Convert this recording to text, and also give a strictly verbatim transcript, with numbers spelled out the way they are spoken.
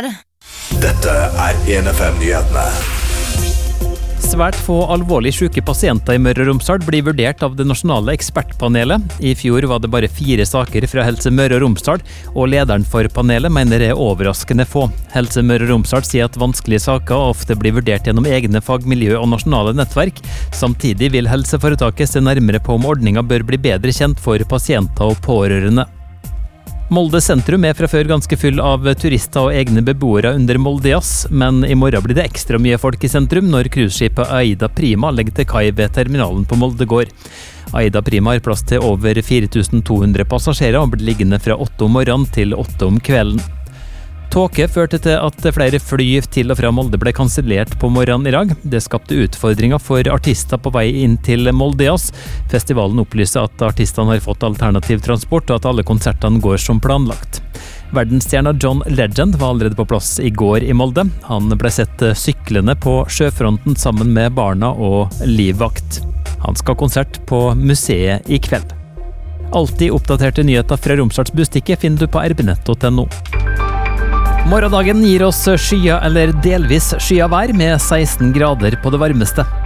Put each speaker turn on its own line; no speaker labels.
Romsdal.
Dette er en F M-nyhetene.
Svært få alvorlig syke pasienter i Møre og Romsdal blir vurdert av det nasjonale ekspertpanelet. I fjor var det bare fire saker fra Helse Møre og Romsdal, og lederen for panelet mener det er overraskende få. Helse Møre og Romsdal sier at vanskelige saker ofte blir vurdert gjennom egne fagmiljø og nasjonale nettverk. Samtidig vil helseforetaket se nærmere på om ordningen bør bli bedre kjent for pasienter og pårørende. Molde sentrum er fra før ganske full av turister og egne beboere under Moldejazz, men i morgen blir det ekstra mye folk i sentrum når cruiseskipet Aida Prima legger til kai ved terminalen på Molde gård. Aida Prima har plass til over fire tusen to hundre passasjerer og blir liggende fra åtte om morgenen til åtte om kvelden. Tåke førte til at flere fly til og fra Molde ble kansellert på morgenen i dag. Det skapte utfordringer for artister på vei inn til Moldejazz. Festivalen opplyser at artistene har fått alternativ transport, og at alle konsertene går som planlagt. Verdensstjerna John Legend var allerede på plass i går i Molde. Han ble sett syklende på sjøfronten sammen med barna og livvakt. Han skal ha konsert på museet i kveld. Alltid oppdaterte nyheter fra Romsdals Bustikke finner du på r b nett punktum no. Morgendagen gir oss skya eller delvis skya vær med seksten grader på det varmeste.